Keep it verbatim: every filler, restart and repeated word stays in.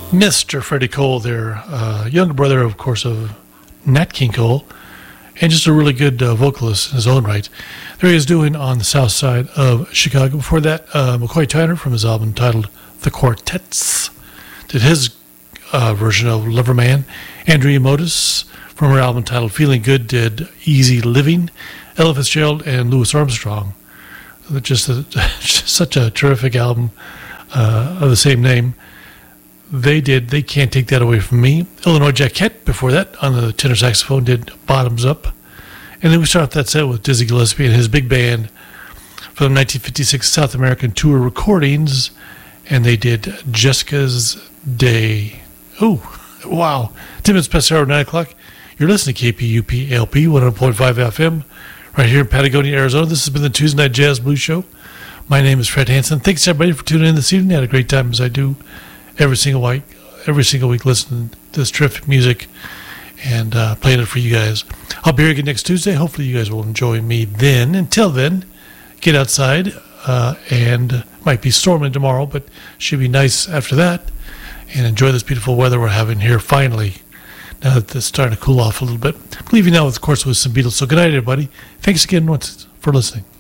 Mister Freddie Cole there, uh, younger brother, of course, of Nat King Cole, and just a really good uh, vocalist in his own right. There he is doing On the South Side of Chicago. Before that, uh, McCoy Tyner from his album titled The Quartets did his uh, version of Loverman. Andrea Modis from her album titled Feeling Good did Easy Living. Ella Fitzgerald and Louis Armstrong, just, a, just such a terrific album uh, of the same name. They did They Can't Take That Away From Me. Illinois Jacquette, before that, on the tenor saxophone, did Bottoms Up. And then we start off that set with Dizzy Gillespie and his big band from the nineteen fifty-six South American tour recordings, and they did Jessica's Day. Oh, wow. ten minutes past hour, nine o'clock. You're listening to K P U P L P one hundred point five F M right here in Patagonia, Arizona. This has been the Tuesday Night Jazz Blues Show. My name is Fred Hansen. Thanks, everybody, for tuning in this evening. I had a great time, as I do every single week, every single week listening to this terrific music and uh, playing it for you guys. I'll be here again next Tuesday. Hopefully you guys will enjoy me then. Until then, get outside, uh, and it might be storming tomorrow, but should be nice after that, and enjoy this beautiful weather we're having here finally, now that it's starting to cool off a little bit. I'm leaving now, of course, with some Beatles. So good night, everybody. Thanks again once for listening.